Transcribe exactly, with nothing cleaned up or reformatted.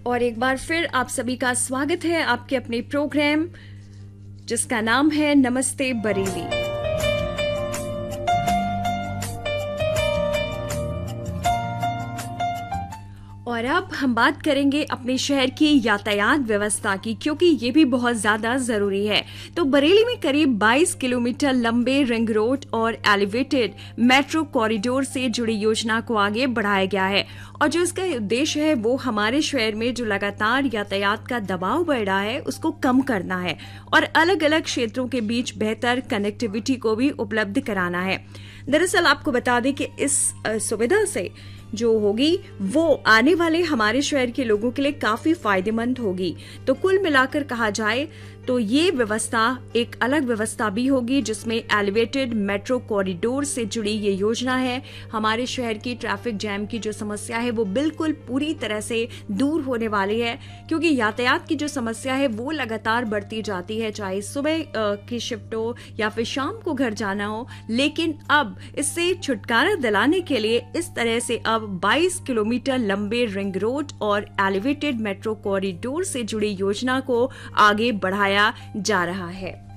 और एक बार फिर आप सभी का स्वागत है आपके अपने प्रोग्राम जिसका नाम है नमस्ते बरेली। और अब हम बात करेंगे अपने शहर की यातायात व्यवस्था की, क्योंकि ये भी बहुत ज्यादा जरूरी है। तो बरेली में करीब बाईस किलोमीटर लंबे रिंग रोड और एलिवेटेड मेट्रो कॉरिडोर से जुड़ी योजना को आगे बढ़ाया गया है। और जो इसका उद्देश्य है वो हमारे शहर में जो लगातार यातायात का दबाव बढ़ रहा है उसको कम करना है और अलग अलग क्षेत्रों के बीच बेहतर कनेक्टिविटी को भी उपलब्ध कराना है। दरअसल आपको बता दें कि इस सुविधा से जो होगी वो आने वाले हमारे शहर के लोगों के लिए काफी फायदेमंद होगी। तो कुल मिलाकर कहा जाए तो ये व्यवस्था एक अलग व्यवस्था भी होगी जिसमें एलिवेटेड मेट्रो कॉरिडोर से जुड़ी ये योजना है। हमारे शहर की ट्रैफिक जैम की जो समस्या है वो बिल्कुल पूरी तरह से दूर होने वाली है, क्योंकि यातायात की जो समस्या है वो लगातार बढ़ती जाती है, चाहे सुबह की शिफ्ट हो या फिर शाम को घर जाना हो। लेकिन अब इससे छुटकारा दिलाने के लिए इस तरह से अब बाईस किलोमीटर लंबे रिंग रोड और एलिवेटेड मेट्रो कॉरिडोर से जुड़ी योजना को आगे बढ़ाया जा रहा है।